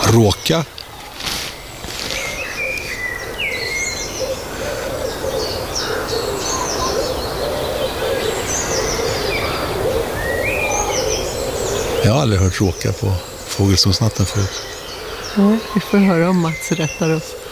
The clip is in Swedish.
råka. Jag har aldrig hört råka på fågelsångsnatten förut. Nej, vi får höra om Mats rättar oss.